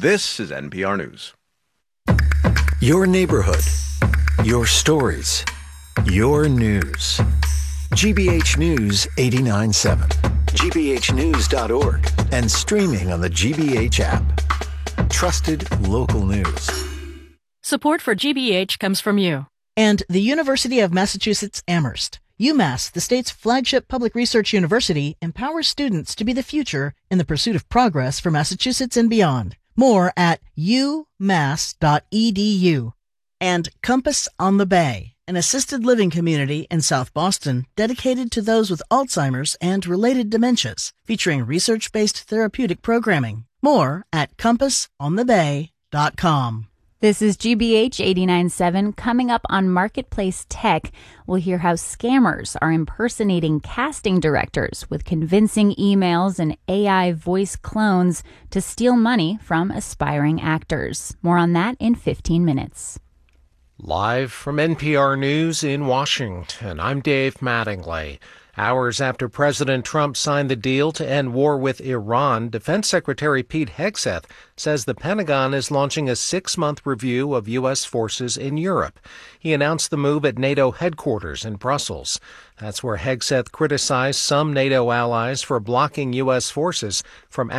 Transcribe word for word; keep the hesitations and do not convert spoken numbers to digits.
This is N P R News. Your neighborhood, your stories, your news. G B H News eighty-nine point seven, G B H news dot org, and streaming on the G B H app. Trusted local news. Support for G B H comes from you. And the University of Massachusetts Amherst. UMass, the state's flagship public research university, empowers students to be the future in the pursuit of progress for Massachusetts and beyond. More at u mass dot e d u. And Compass on the Bay, an assisted living community in South Boston dedicated to those with Alzheimer's and related dementias, featuring research-based therapeutic programming. More at compass on the bay dot com. This is G B H eighty-nine point seven. Coming up on Marketplace Tech, we'll hear how scammers are impersonating casting directors with convincing emails and A I voice clones to steal money from aspiring actors. More on that in fifteen minutes. Live from N P R News in Washington, I'm Dave Mattingly. Hours after President Trump signed the deal to end war with Iran, Defense Secretary Pete Hegseth says the Pentagon is launching a six-month review of U S forces in Europe. He announced the move at NATO headquarters in Brussels. That's where Hegseth criticized some NATO allies for blocking U S forces from